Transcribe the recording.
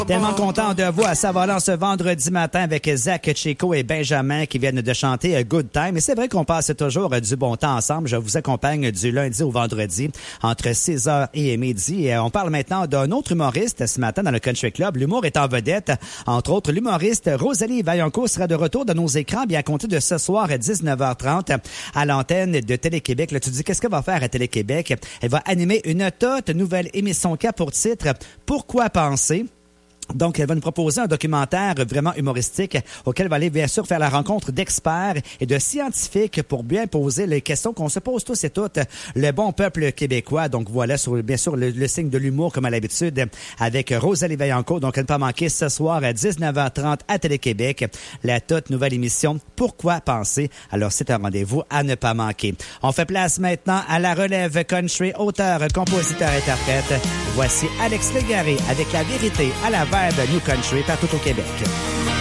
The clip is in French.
Tellement content de vous à Saint-Valentin ce vendredi matin avec Zach Chico et Benjamin qui viennent de chanter Good Time. Et c'est vrai qu'on passe toujours du bon temps ensemble. Je vous accompagne du lundi au vendredi entre 6h et midi. Et on parle maintenant d'un autre humoriste ce matin dans le Country Club. L'humour est en vedette. Entre autres, l'humoriste Rosalie Vaillancourt sera de retour dans nos écrans bien à compter de ce soir à 19h30 à l'antenne de Télé-Québec. Là, tu te dis, qu'est-ce qu'elle va faire à Télé-Québec? Elle va animer une toute nouvelle émission qui a pour titre « Pourquoi penser ?» Donc, elle va nous proposer un documentaire vraiment humoristique auquel elle va aller bien sûr faire la rencontre d'experts et de scientifiques pour bien poser les questions qu'on se pose tous et toutes, le bon peuple québécois. Donc, voilà, bien sûr, le signe de l'humour comme à l'habitude avec Rosalie Vaillancourt. Donc, à ne pas manquer ce soir à 19h30 à Télé-Québec, la toute nouvelle émission « Pourquoi penser ?» Alors, c'est un rendez-vous à ne pas manquer. On fait place maintenant à la relève country, auteur, compositeur, interprète. Voici Alex Légaré avec La Vérité à la New Country partout au Québec.